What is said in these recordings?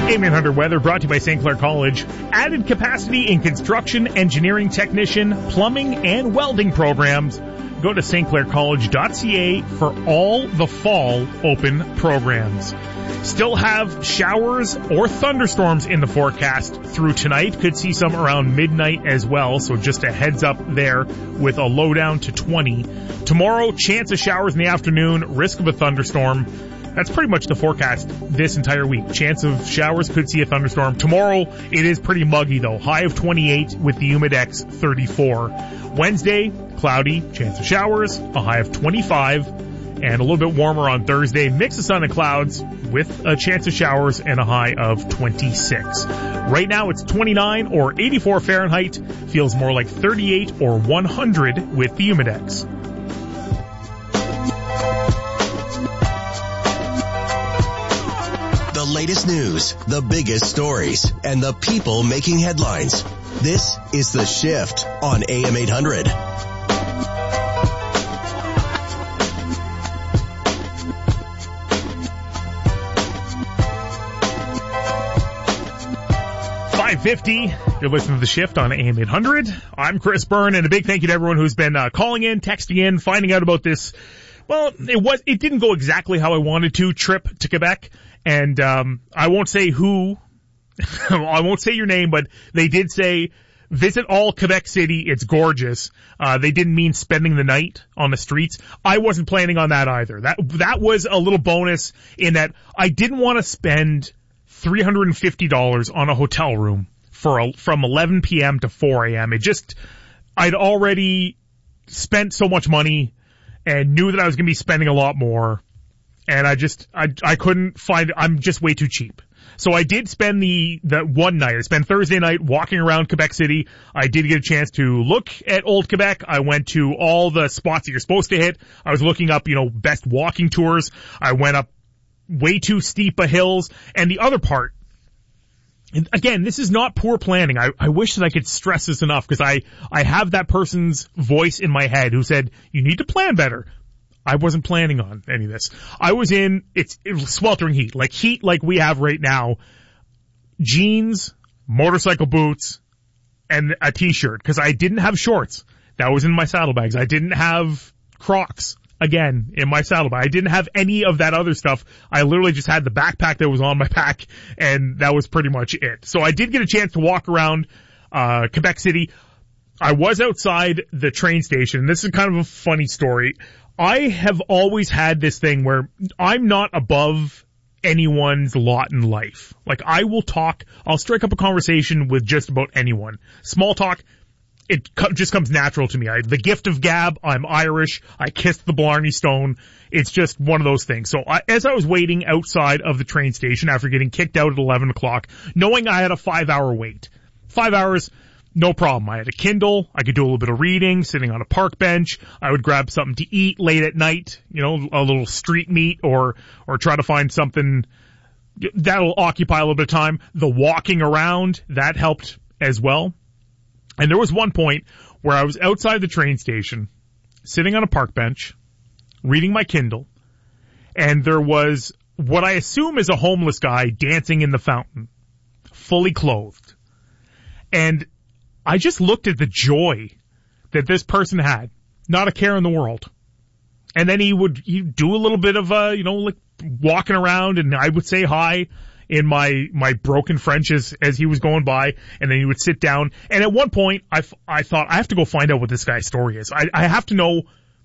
AM800 weather brought to you by St. Clair College. Added capacity in construction, engineering technician, plumbing, and welding programs. Go to stclaircollege.ca for all the fall open programs. Still have showers or thunderstorms in the forecast through tonight. Could see some around midnight as well, so just a heads up there with a low down to 20. Tomorrow, chance of showers in the afternoon, risk of a thunderstorm. That's pretty much the forecast this entire week. Chance of showers, could see a thunderstorm. Tomorrow, it is pretty muggy though. High of 28 with the Humidex 34. Wednesday, cloudy, chance of showers, a high of 25. And a little bit warmer on Thursday. Mix of sun and clouds with a chance of showers and a high of 26. Right now it's 29 or 84 Fahrenheit. Feels more like 38 or 100 with the Humidex. The latest news, the biggest stories, and the people making headlines. This is The Shift on AM 800. You're listening to The Shift on AM 800. I'm Chris Byrne, and a big thank you to everyone who's been calling in, texting in, finding out about this. Well, it didn't go exactly how I wanted to, trip to Quebec. And I won't say who, I won't say your name, but they did say, visit all Quebec City, it's gorgeous. They didn't mean spending the night on the streets. I wasn't planning on that either. That was a little bonus in that I didn't want to spend $350 on a hotel room from 11 p.m. to 4 a.m. I'd already spent so much money and knew that I was going to be spending a lot more. And I couldn't find, I'm just way too cheap. So I did spend the one night. I spent Thursday night walking around Quebec City. I did get a chance to look at Old Quebec. I went to all the spots that you're supposed to hit. I was looking up, best walking tours. I went up way too steep a hills. And the other part, and again, this is not poor planning. I wish that I could stress this enough because I have that person's voice in my head who said, you need to plan better. I wasn't planning on any of this. I was in, it was sweltering heat like we have right now. Jeans, motorcycle boots, and a t-shirt because I didn't have shorts. That was in my saddlebags. I didn't have Crocs. Again, in my saddlebag. I didn't have any of that other stuff. I literally just had the backpack that was on my back, and that was pretty much it. So I did get a chance to walk around Quebec City. I was outside the train station. This is kind of a funny story. I have always had this thing where I'm not above anyone's lot in life. Like, I'll strike up a conversation with just about anyone. Small talk, just comes natural to me. The gift of gab, I'm Irish, I kissed the Blarney Stone. It's just one of those things. So as I was waiting outside of the train station after getting kicked out at 11 o'clock, knowing I had a 5-hour wait. 5 hours, no problem. I had a Kindle, I could do a little bit of reading, sitting on a park bench. I would grab something to eat late at night, a little street meat or try to find something that'll occupy a little bit of time. The walking around, that helped as well. And there was one point where I was outside the train station, sitting on a park bench, reading my Kindle, and there was what I assume is a homeless guy dancing in the fountain, fully clothed. And I just looked at the joy that this person had, not a care in the world. And then he'd do a little bit of, like walking around, and I would say hi in my broken French as he was going by, and then he would sit down. And at one point, I thought, I have to go find out what this guy's story is. I have to know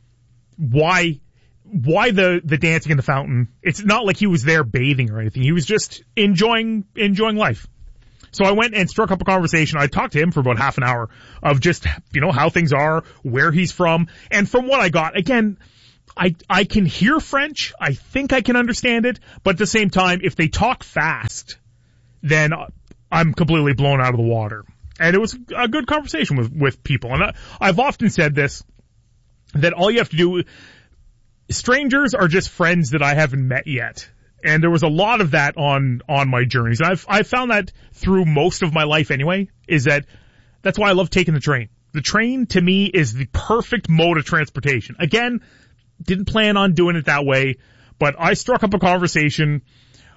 why the dancing in the fountain. It's not like he was there bathing or anything. He was just enjoying life. So I went and struck up a conversation. I talked to him for about half an hour of just, how things are, where he's from. And from what I got, again, I can hear French. I think I can understand it. But at the same time, if they talk fast, then I'm completely blown out of the water. And it was a good conversation with people. And I've often said this, that all you have to do, strangers are just friends that I haven't met yet. And there was a lot of that on my journeys. And I've found that through most of my life anyway, that's why I love taking the train. The train, to me, is the perfect mode of transportation. Again, didn't plan on doing it that way, but I struck up a conversation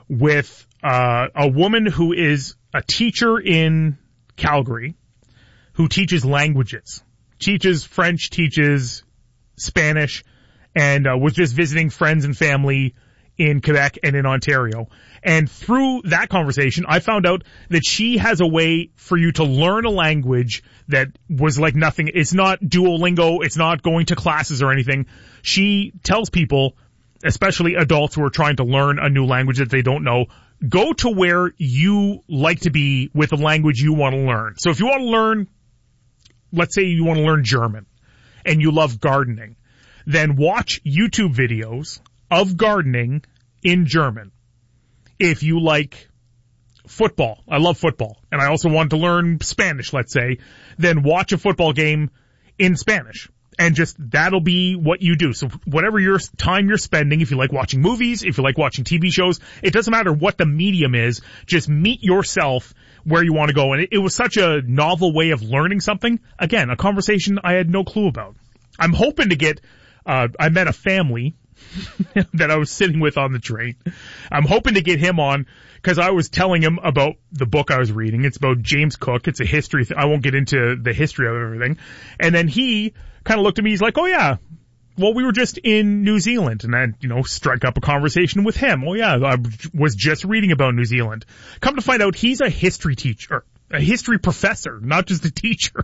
with a woman who is a teacher in Calgary who teaches languages. Teaches French, teaches Spanish, and was just visiting friends and family in Quebec and in Ontario. And through that conversation, I found out that she has a way for you to learn a language that was like nothing. It's not Duolingo. It's not going to classes or anything. She tells people, especially adults who are trying to learn a new language that they don't know, go to where you like to be with the language you want to learn. So if you want to learn, let's say you want to learn German and you love gardening, then watch YouTube videos of gardening in German. If you like football, I love football, and I also want to learn Spanish, let's say, then watch a football game in Spanish. And just, that'll be what you do. So whatever your time you're spending, if you like watching movies, if you like watching TV shows, it doesn't matter what the medium is, just meet yourself where you want to go. And it was such a novel way of learning something. Again, a conversation I had no clue about. I'm hoping to get, I met a family that I was sitting with on the train. I'm hoping to get him on because I was telling him about the book I was reading. It's about James Cook. It's a history. I won't get into the history of everything. And then he kind of looked at me. He's like, oh yeah, well, we were just in New Zealand. And I, strike up a conversation with him. Oh yeah, I was just reading about New Zealand. Come to find out, he's a history teacher, a history professor, not just a teacher.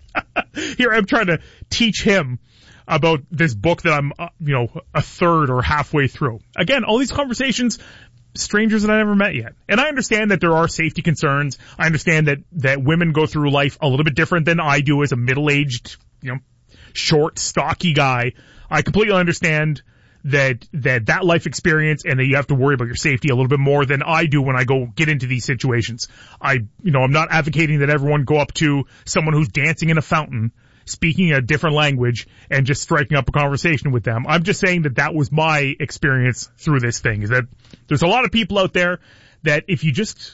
Here I'm trying to teach him about this book that I'm, a third or halfway through. Again, all these conversations, strangers that I never met yet. And I understand that there are safety concerns. I understand that women go through life a little bit different than I do as a middle-aged, short, stocky guy. I completely understand that life experience and that you have to worry about your safety a little bit more than I do when I go get into these situations. I'm not advocating that everyone go up to someone who's dancing in a fountain, speaking a different language, and just striking up a conversation with them. I'm just saying that was my experience through this thing, is that there's a lot of people out there that if you just,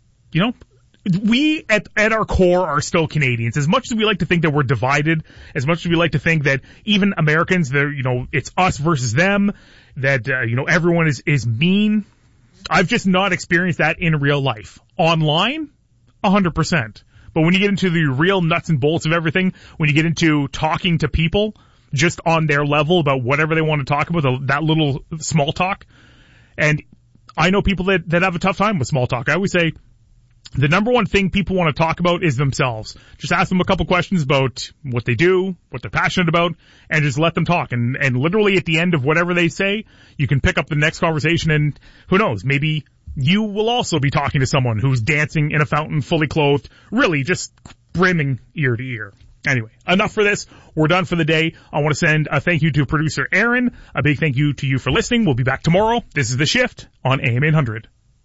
we at our core are still Canadians. As much as we like to think that we're divided, as much as we like to think that even Americans, it's us versus them, that, everyone is mean. I've just not experienced that in real life. Online, 100%. But when you get into the real nuts and bolts of everything, when you get into talking to people just on their level about whatever they want to talk about, that little small talk, and I know people that have a tough time with small talk. I always say the number one thing people want to talk about is themselves. Just ask them a couple questions about what they do, what they're passionate about, and just let them talk. And literally at the end of whatever they say, you can pick up the next conversation, and who knows, maybe you will also be talking to someone who's dancing in a fountain, fully clothed, really just brimming ear to ear. Anyway, enough for this. We're done for the day. I want to send a thank you to producer Aaron. A big thank you to you for listening. We'll be back tomorrow. This is The Shift on AM 800.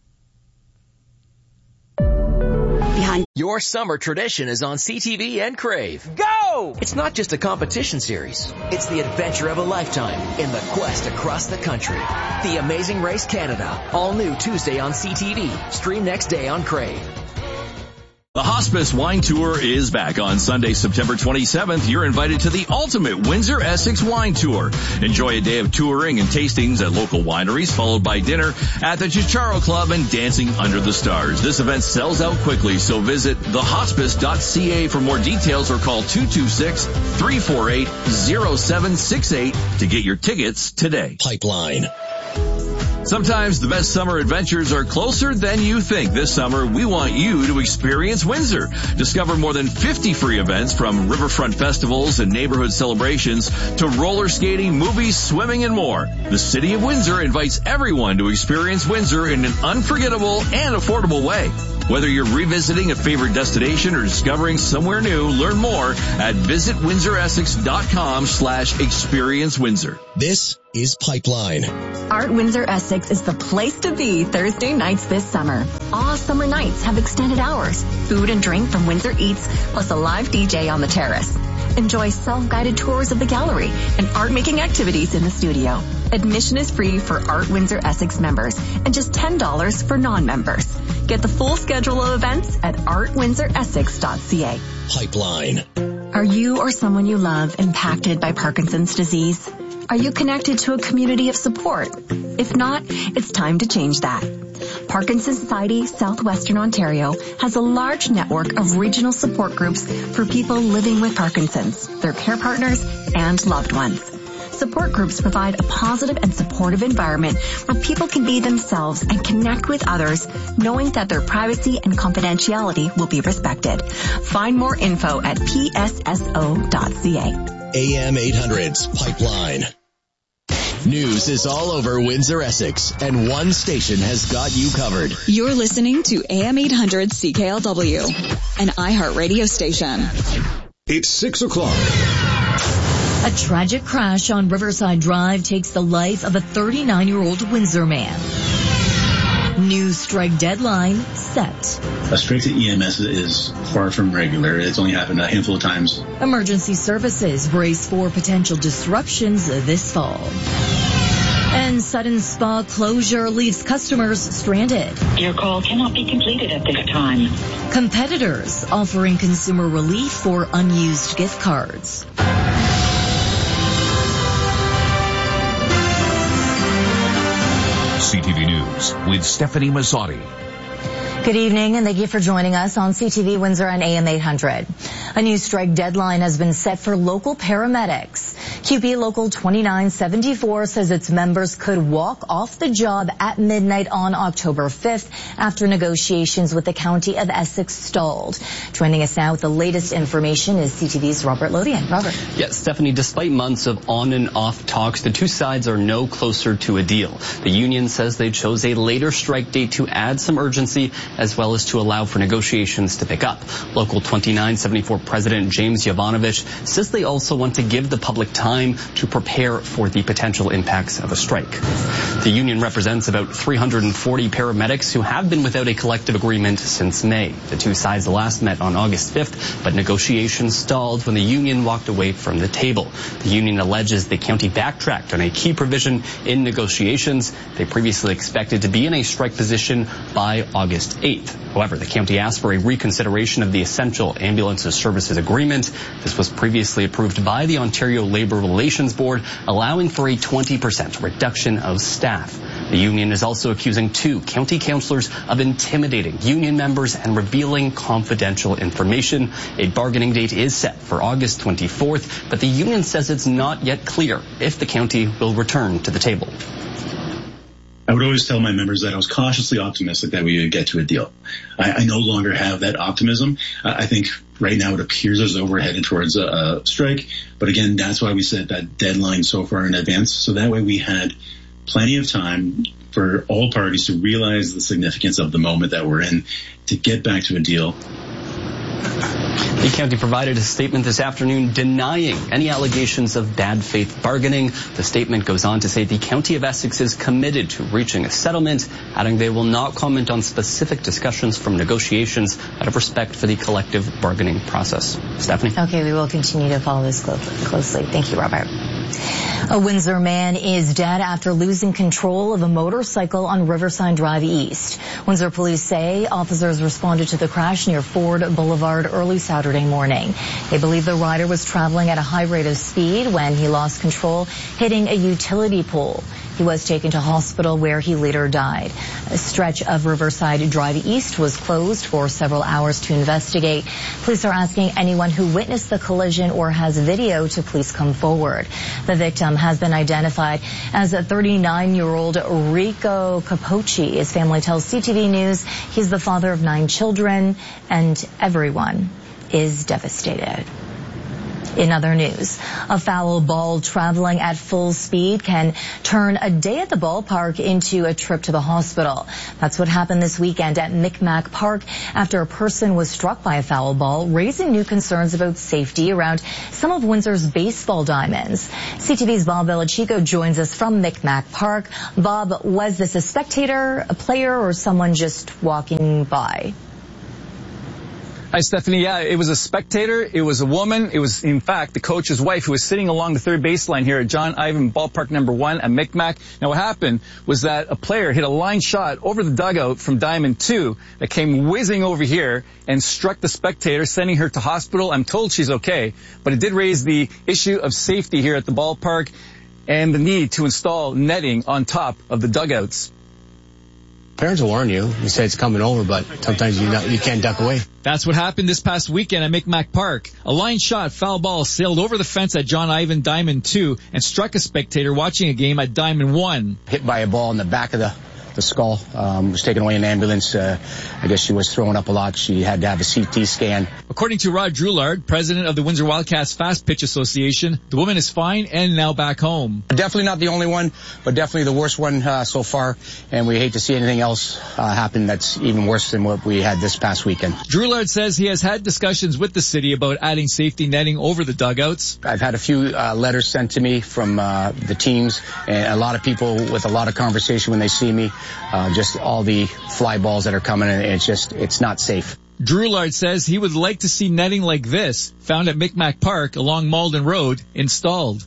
Your summer tradition is on CTV and Crave. Go! It's not just a competition series. It's the adventure of a lifetime in the quest across the country. The Amazing Race Canada. All new Tuesday on CTV. Stream next day on Crave. The Hospice Wine Tour is back on Sunday, September 27th. You're invited to the ultimate Windsor Essex Wine Tour. Enjoy a day of touring and tastings at local wineries, followed by dinner at the Chicharo Club and dancing under the stars. This event sells out quickly, so visit thehospice.ca for more details or call 226-348-0768 to get your tickets today. Pipeline. Sometimes the best summer adventures are closer than you think. This summer, we want you to experience Windsor. Discover more than 50 free events, from riverfront festivals and neighborhood celebrations to roller skating, movies, swimming, and more. The City of Windsor invites everyone to experience Windsor in an unforgettable and affordable way. Whether you're revisiting a favorite destination or discovering somewhere new, learn more at visitwindsoressex.com/experience Windsor. This is Pipeline. Art Windsor Essex is the place to be Thursday nights this summer. All summer nights have extended hours, food and drink from Windsor Eats, plus a live DJ on the terrace. Enjoy self-guided tours of the gallery and art-making activities in the studio. Admission is free for Art Windsor Essex members and just $10 for non-members. Get the full schedule of events at artwindsoressex.ca. Pipeline. Are you or someone you love impacted by Parkinson's disease? Are you connected to a community of support? If not, it's time to change that. Parkinson's Society Southwestern Ontario has a large network of regional support groups for people living with Parkinson's, their care partners, and loved ones. Support groups provide a positive and supportive environment where people can be themselves and connect with others, knowing that their privacy and confidentiality will be respected. Find more info at psso.ca. AM 800's Pipeline. News is all over Windsor, Essex, and one station has got you covered. You're listening to AM 800 CKLW, an iHeartRadio station. It's 6 o'clock. A tragic crash on Riverside Drive takes the life of a 39-year-old Windsor man. New strike deadline set. A strike to EMS is far from regular. It's only happened a handful of times. Emergency services brace for potential disruptions this fall. And sudden spa closure leaves customers stranded. Your call cannot be completed at this time. Competitors offering consumer relief for unused gift cards. CTV News with Stephanie Mazzotti. Good evening, and thank you for joining us on CTV Windsor and AM 800. A new strike deadline has been set for local paramedics. QP Local 2974 says its members could walk off the job at midnight on October 5th after negotiations with the County of Essex stalled. Joining us now with the latest information is CTV's Robert Lodian. Robert. Yes, Stephanie, despite months of on and off talks, the two sides are no closer to a deal. The union says they chose a later strike date to add some urgency as well as to allow for negotiations to pick up. Local 2974 President James Yovanovich says they also want to give the public time to prepare for the potential impacts of a strike. The union represents about 340 paramedics who have been without a collective agreement since May. The two sides last met on August 5th, but negotiations stalled when the union walked away from the table. The union alleges the county backtracked on a key provision in negotiations. They previously expected to be in a strike position by August 8th. However, the county asked for a reconsideration of the Essential Ambulances Services Agreement. This was previously approved by the Ontario Labour Relations Board, allowing for a 20% reduction of staff. The union is also accusing two county councillors of intimidating union members and revealing confidential information. A bargaining date is set for August 24th, but the union says it's not yet clear if the county will return to the table. I would always tell my members that I was cautiously optimistic that we would get to a deal. I no longer have that optimism. I think right now it appears as though we're headed towards a strike. But again, that's why we set that deadline so far in advance. So that way we had plenty of time for all parties to realize the significance of the moment that we're in to get back to a deal. The county provided a statement this afternoon denying any allegations of bad faith bargaining. The statement goes on to say the County of Essex is committed to reaching a settlement, adding they will not comment on specific discussions from negotiations out of respect for the collective bargaining process. Stephanie? Okay, we will continue to follow this closely. Thank you, Robert. A Windsor man is dead after losing control of a motorcycle on Riverside Drive East. Windsor police say officers responded to the crash near Ford Boulevard early Saturday morning. They believe the rider was traveling at a high rate of speed when he lost control, hitting a utility pole. He was taken to hospital where he later died. A stretch of Riverside Drive East was closed for several hours to investigate. Police are asking anyone who witnessed the collision or has video to please come forward. The victim has been identified as a 39-year-old Rico Capocci. His family tells CTV News he's the father of 9 children, and everyone is devastated. In other news, a foul ball traveling at full speed can turn a day at the ballpark into a trip to the hospital. That's what happened this weekend at Micmac Park after a person was struck by a foul ball, raising new concerns about safety around some of Windsor's baseball diamonds. CTV's Bob Belichico joins us from Micmac Park. Bob, was this a spectator, a player, or someone just walking by? Hi, Stephanie. Yeah, it was a spectator. It was a woman. It was, in fact, the coach's wife who was sitting along the third baseline here at John Ivan Ballpark number 1 at Micmac. Now, what happened was that a player hit a line shot over the dugout from Diamond 2 that came whizzing over here and struck the spectator, sending her to hospital. I'm told she's okay, but it did raise the issue of safety here at the ballpark and the need to install netting on top of the dugouts. Parents will warn you. You say it's coming over, but sometimes you can't duck away. That's what happened this past weekend at Micmac Park. A line shot foul ball sailed over the fence at John Ivan Diamond 2 and struck a spectator watching a game at Diamond 1. Hit by a ball in the back of the skull. Was taken away in an ambulance. I guess she was throwing up a lot. She had to have a CT scan. According to Rod Droulard, president of the Windsor Wildcats Fast Pitch Association, the woman is fine and now back home. Definitely not the only one, but definitely the worst one so far. And we hate to see anything else happen that's even worse than what we had this past weekend. Droulard says he has had discussions with the city about adding safety netting over the dugouts. I've had a few letters sent to me from the teams and a lot of people with a lot of conversation when they see me. Just all the fly balls that are coming in, it's not safe. Droulard says he would like to see netting like this, found at Micmac Park along Malden Road, installed.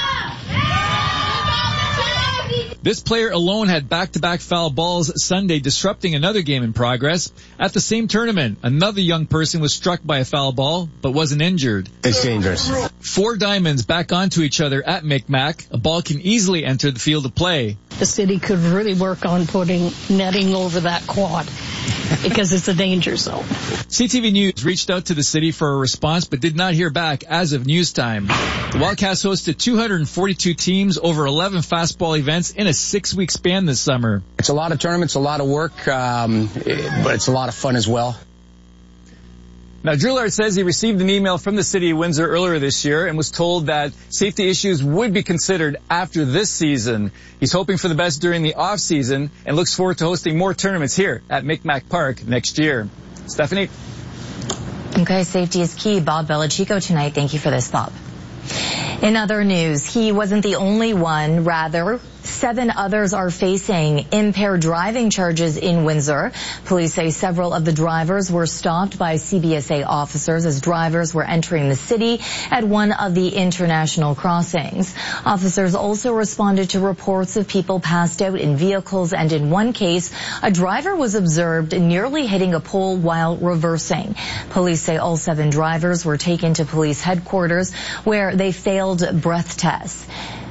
This player alone had back-to-back foul balls Sunday, disrupting another game in progress. At the same tournament, another young person was struck by a foul ball, but wasn't injured. It's dangerous. 4 diamonds back onto each other at Micmac. A ball can easily enter the field of play. The city could really work on putting netting over that quad because it's a danger zone. CTV News reached out to the city for a response but did not hear back as of news time. The Wildcats hosted 242 teams over 11 fastball events in a 6-week span this summer. It's a lot of tournaments, a lot of work, but it's a lot of fun as well. Now, Droulard says he received an email from the city of Windsor earlier this year and was told that safety issues would be considered after this season. He's hoping for the best during the off-season and looks forward to hosting more tournaments here at Micmac Park next year. Stephanie? Okay, safety is key. Bob Belichico tonight. Thank you for this thought. In other news, he wasn't the only one. Rather, 7 others are facing impaired driving charges in Windsor. Police say several of the drivers were stopped by CBSA officers as drivers were entering the city at one of the international crossings. Officers also responded to reports of people passed out in vehicles, and in one case, a driver was observed nearly hitting a pole while reversing. Police say all 7 drivers were taken to police headquarters where they failed breath tests.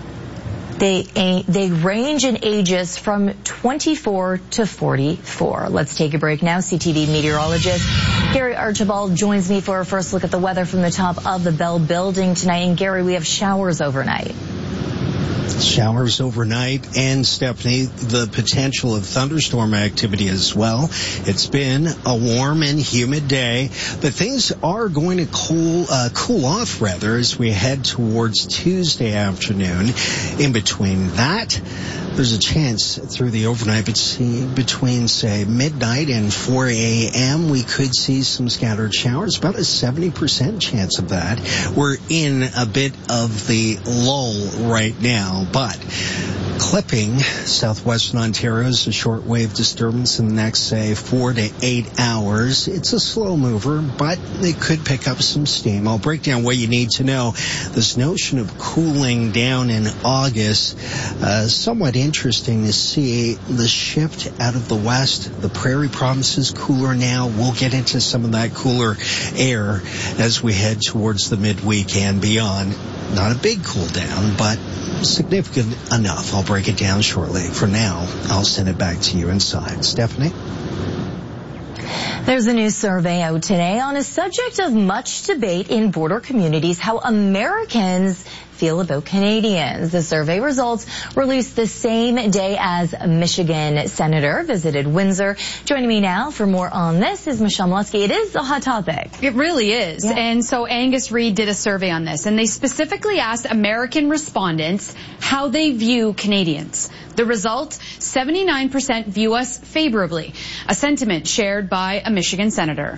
They range in ages from 24 to 44. Let's take a break now. CTV meteorologist Gary Archibald joins me for a first look at the weather from the top of the Bell Building tonight. And Gary, we have showers overnight. Showers overnight, and Stephanie, the potential of thunderstorm activity as well. It's been a warm and humid day, but things are going to cool off rather as we head towards Tuesday afternoon. In between that, there's a chance through the overnight between, say, midnight and 4 a.m. we could see some scattered showers, about a 70% chance of that. We're in a bit of the lull right now, but clipping southwestern Ontario is a shortwave disturbance in the next, say, 4 to 8 hours. It's a slow mover, but it could pick up some steam. I'll break down what you need to know. This notion of cooling down in August, somewhat interesting to see the shift out of the west. The prairie provinces cooler now. We'll get into some of that cooler air as we head towards the midweek and beyond. Not a big cool down, but significant enough. I'll break it down shortly. For now, I'll send it back to you inside. Stephanie? There's a new survey out today on a subject of much debate in border communities, how Americans feel about Canadians. The survey results released the same day as a Michigan senator visited Windsor. Joining me now for more on this is Michelle Molesky. It is a hot topic. It really is. Yeah. And so Angus Reid did a survey on this, and they specifically asked American respondents how they view Canadians. The result, 79% view us favorably, a sentiment shared by a Michigan senator.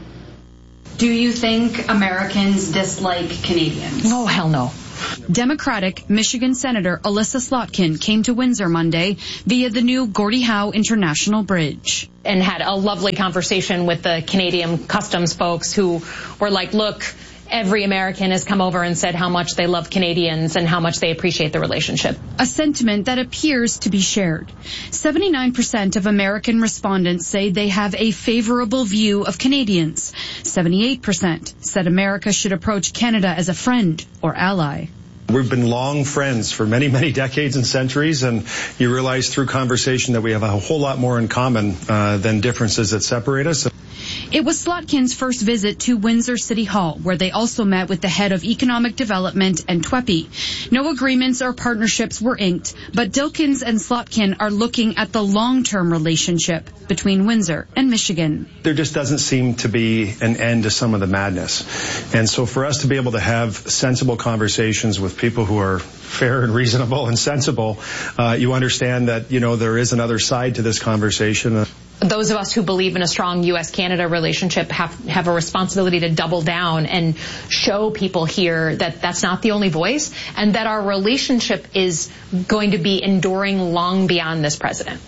Do you think Americans dislike Canadians? Oh, hell no. Democratic Michigan Senator Alyssa Slotkin came to Windsor Monday via the new Gordie Howe International Bridge. And had a lovely conversation with the Canadian customs folks who were like, look, every American has come over and said how much they love Canadians and how much they appreciate the relationship. A sentiment that appears to be shared. 79% of American respondents say they have a favorable view of Canadians. 78% said America should approach Canada as a friend or ally. We've been long friends for many, many decades and centuries, and you realize through conversation that we have a whole lot more in common than differences that separate us. It was Slotkin's first visit to Windsor City Hall, where they also met with the head of economic development and TWEPI. No agreements or partnerships were inked, but Dilkens and Slotkin are looking at the long-term relationship between Windsor and Michigan. There just doesn't seem to be an end to some of the madness. And so for us to be able to have sensible conversations with people who are fair and reasonable and sensible, you understand that, there is another side to this conversation. Those of us who believe in a strong U.S.-Canada relationship have a responsibility to double down and show people here that that's not the only voice and that our relationship is going to be enduring long beyond this president.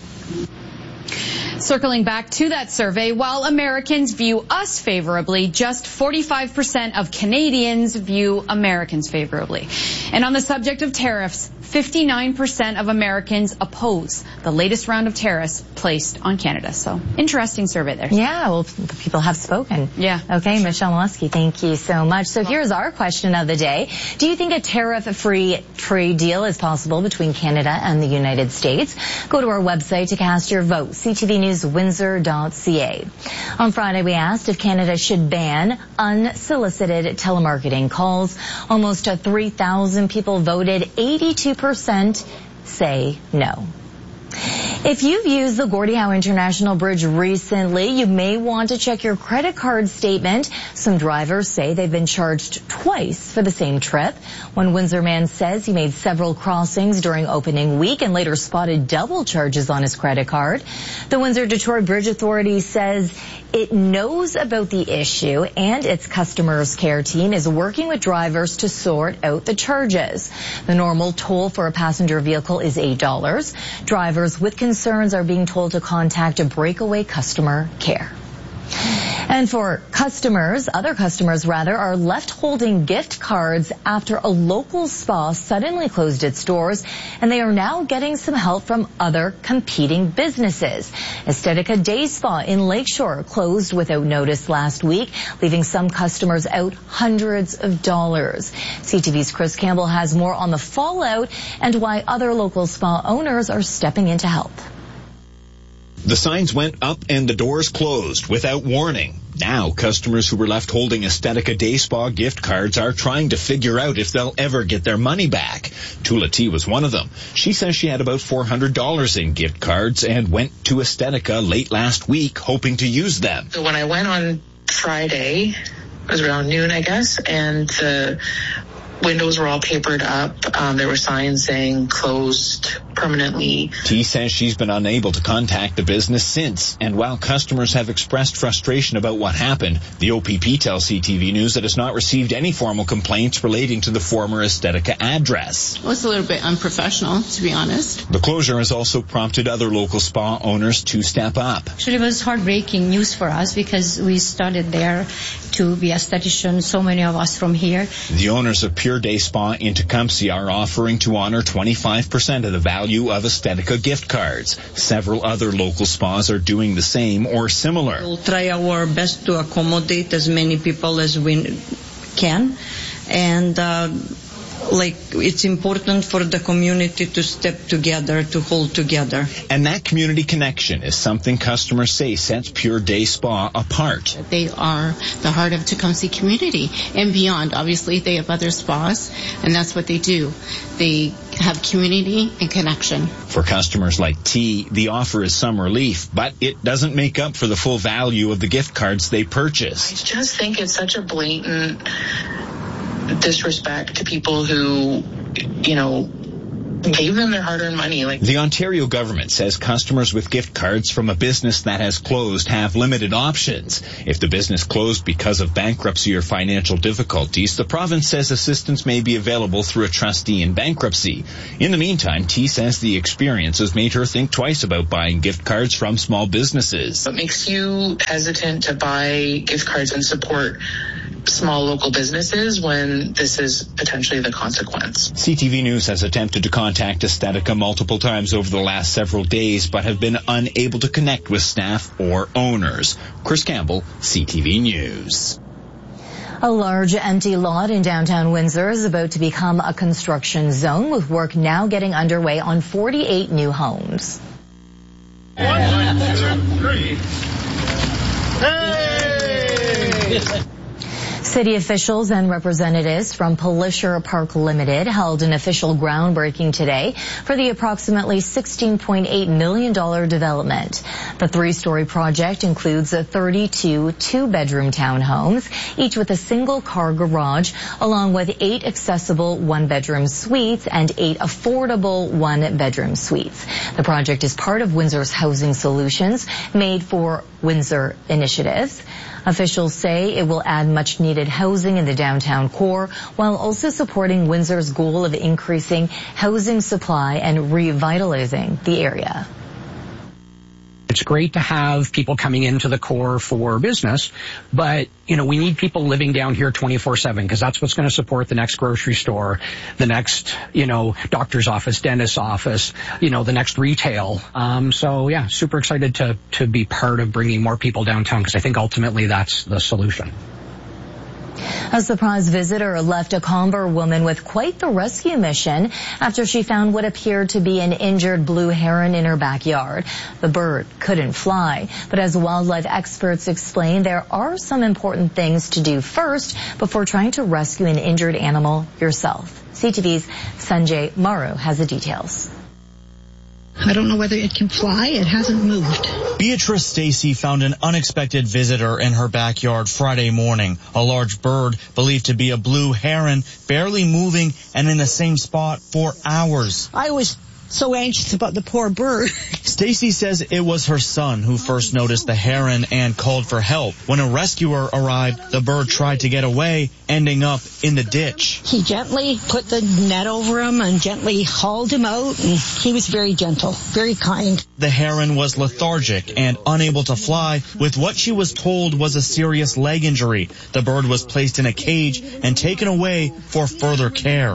Circling back to that survey, while Americans view us favorably, just 45% of Canadians view Americans favorably. And on the subject of tariffs, 59% of Americans oppose the latest round of tariffs placed on Canada. So, interesting survey there. Yeah, well, the people have spoken. Yeah. Okay, Michelle Molesky, thank you so much. So here's our question of the day. Do you think a tariff-free trade deal is possible between Canada and the United States? Go to our website to cast your vote, ctvnewswindsor.ca. On Friday, we asked if Canada should ban unsolicited telemarketing calls. Almost 3,000 people voted. 82% say no. If you've used the Gordie Howe International Bridge recently, you may want to check your credit card statement. Some drivers say they've been charged twice for the same trip. One Windsor man says he made several crossings during opening week and later spotted double charges on his credit card. The Windsor-Detroit Bridge Authority says it knows about the issue and its customers care team is working with drivers to sort out the charges. The normal toll for a passenger vehicle is $8. Drivers with concerns are being told to contact a breakaway customer care. And for other customers are left holding gift cards after a local spa suddenly closed its doors, and they are now getting some help from other competing businesses. Estetica Day Spa in Lakeshore closed without notice last week, leaving some customers out hundreds of dollars. CTV's Chris Campbell has more on the fallout and why other local spa owners are stepping in to help. The signs went up and the doors closed without warning. Now, customers who were left holding Estetica Day Spa gift cards are trying to figure out if they'll ever get their money back. Tula T was one of them. She says she had about $400 in gift cards and went to Estetica late last week hoping to use them. So when I went on Friday, it was around noon, I guess, and the windows were all papered up. There were signs saying closed permanently. T says she's been unable to contact the business since, and while customers have expressed frustration about what happened, the OPP tells CTV News that it's not received any formal complaints relating to the former Estetica address. Well, it's a little bit unprofessional, to be honest. The closure has also prompted other local spa owners to step up. Actually, it was heartbreaking news for us because we started there to be estheticians, so many of us from here. The owners of Pure Day Spa in Tecumseh are offering to honor 25% of the value of Estetica gift cards. Several other local spas are doing the same or similar. We'll try our best to accommodate as many people as we can. And it's important for the community to step together, to hold together. And that community connection is something customers say sets Pure Day Spa apart. They are the heart of Tecumseh community and beyond. Obviously, they have other spas, and that's what they do. They have community and connection. For customers like T, the offer is some relief, but it doesn't make up for the full value of the gift cards they purchased. I just think it's such a blatant disrespect to people who, gave them their hard-earned money. The Ontario government says customers with gift cards from a business that has closed have limited options. If the business closed because of bankruptcy or financial difficulties, the province says assistance may be available through a trustee in bankruptcy. In the meantime, T says the experience has made her think twice about buying gift cards from small businesses. It makes you hesitant to buy gift cards and support small local businesses when this is potentially the consequence. CTV News has attempted to contact Estetica multiple times over the last several days, but have been unable to connect with staff or owners. Chris Campbell, CTV News. A large empty lot in downtown Windsor is about to become a construction zone, with work now getting underway on 48 new homes. 1, 2, 3. Hey! City officials and representatives from Pelisher Park Limited held an official groundbreaking today for the approximately $16.8 million development. The 3-story project includes 32 two-bedroom townhomes, each with a single-car garage, along with 8 accessible one-bedroom suites and 8 affordable one-bedroom suites. The project is part of Windsor's Housing Solutions Made for Windsor initiatives. Officials say it will add much-needed housing in the downtown core, while also supporting Windsor's goal of increasing housing supply and revitalizing the area. It's great to have people coming into the core for business, but, we need people living down here 24/7, because that's what's going to support the next grocery store, the next, doctor's office, dentist's office, the next retail. Super excited to be part of bringing more people downtown, because I think ultimately that's the solution. A surprise visitor left a Comber woman with quite the rescue mission after she found what appeared to be an injured blue heron in her backyard. The bird couldn't fly, but as wildlife experts explain, there are some important things to do first before trying to rescue an injured animal yourself. CTV's Sanjay Maru has the details. I don't know whether it can fly. It hasn't moved. Beatrice Stacy found an unexpected visitor in her backyard Friday morning. A large bird believed to be a blue heron, barely moving and in the same spot for hours. I was so anxious about the poor bird. Stacy says it was her son who first noticed the heron and called for help. When a rescuer arrived, the bird tried to get away, ending up in the ditch. He gently put the net over him and gently hauled him out, and he was very gentle, very kind. The heron was lethargic and unable to fly with what she was told was a serious leg injury. The bird was placed in a cage and taken away for further care.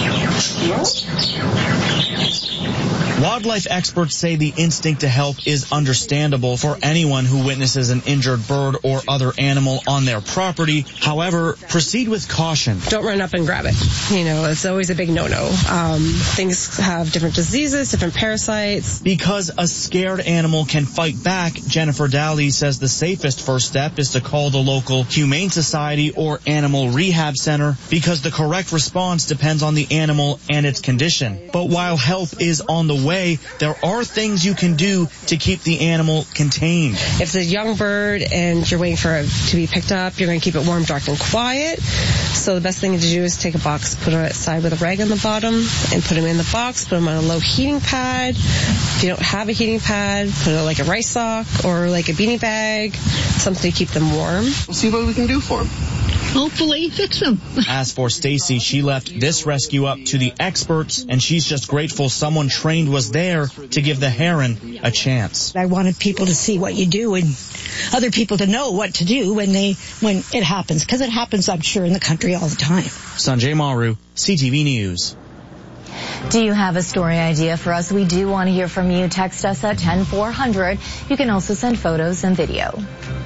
Wildlife experts say the instinct to help is understandable for anyone who witnesses an injured bird or other animal on their property. However, proceed with caution. Don't run up and grab it. It's always a big no-no. Things have different diseases, different parasites. Because a scared animal can fight back, Jennifer Daly says the safest first step is to call the local Humane Society or Animal Rehab Center, because the correct response depends on the animal and its condition. But while help is on the way, there are things you can do to keep the animal contained. If it's a young bird and you're waiting for it to be picked up, you're going to keep it warm, dark, and quiet. So the best thing to do is take a box, put it outside with a rag on the bottom, and put them in the box, put them on a low heating pad. If you don't have a heating pad, put it like a rice sock or like a beanie bag, something to keep them warm. We'll see what we can do for them. Hopefully fix them. As for Stacy, she left this rescue up to the experts, and she's just grateful someone trained was there to give the heron a chance. I wanted people to see what you do and other people to know what to do when it happens, because it happens, I'm sure, in the country all the time. Sanjay Maru, CTV News. Do you have a story idea for us? We do want to hear from you. Text us at 10400. You can also send photos and video.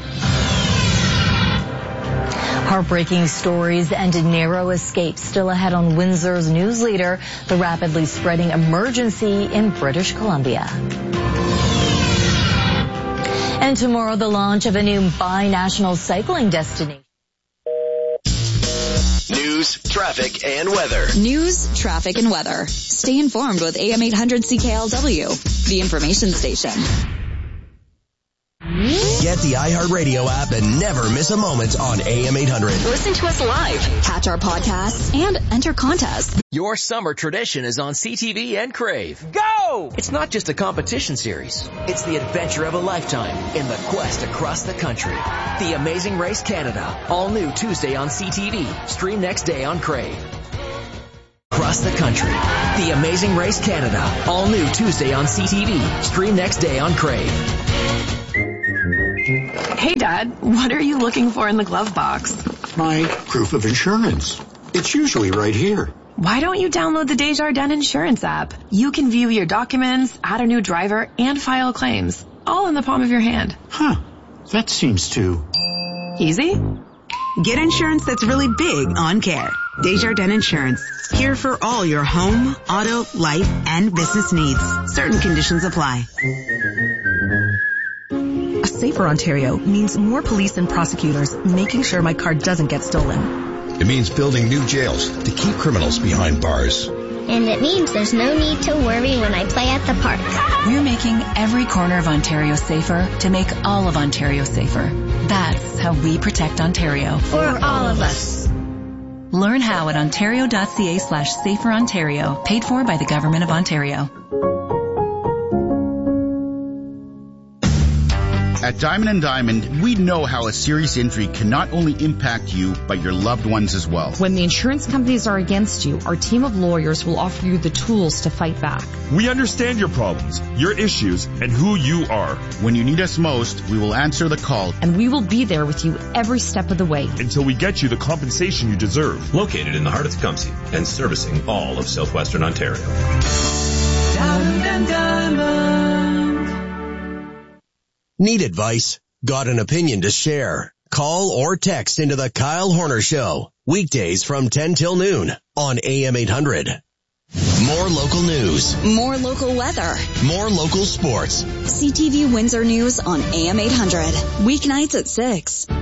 Heartbreaking stories and narrow escapes still ahead on Windsor's news leader, the rapidly spreading emergency in British Columbia. And tomorrow, the launch of a new bi-national cycling destination. News, traffic, and weather. News, traffic, and weather. Stay informed with AM 800 CKLW, the information station. Get the iHeartRadio app and never miss a moment on AM 800. Listen to us live, catch our podcasts, and enter contests. Your summer tradition is on CTV and Crave. Go! It's not just a competition series. It's the adventure of a lifetime in the quest across the country. The Amazing Race Canada. All new Tuesday on CTV. Stream next day on Crave. Across the country. The Amazing Race Canada. All new Tuesday on CTV. Stream next day on Crave. Hey, Dad, what are you looking for in the glove box? My proof of insurance. It's usually right here. Why don't you download the Desjardins Insurance app? You can view your documents, add a new driver, and file claims, all in the palm of your hand. Huh. That seems too... easy? Get insurance that's really big on care. Desjardins Insurance. Here for all your home, auto, life, and business needs. Certain conditions apply. A safer Ontario means more police and prosecutors making sure my car doesn't get stolen. It means building new jails to keep criminals behind bars. And it means there's no need to worry when I play at the park. We're making every corner of Ontario safer to make all of Ontario safer. That's how we protect Ontario. For all of us. Learn how at ontario.ca/saferontario. Paid for by the Government of Ontario. At Diamond & Diamond, we know how a serious injury can not only impact you, but your loved ones as well. When the insurance companies are against you, our team of lawyers will offer you the tools to fight back. We understand your problems, your issues, and who you are. When you need us most, we will answer the call. And we will be there with you every step of the way. Until we get you the compensation you deserve. Located in the heart of Tecumseh and servicing all of southwestern Ontario. Diamond & Diamond. Need advice? Got an opinion to share? Call or text into the Kyle Horner Show. Weekdays from 10 till noon on AM 800. More local news. More local weather. More local sports. CTV Windsor News on AM 800. Weeknights at 6.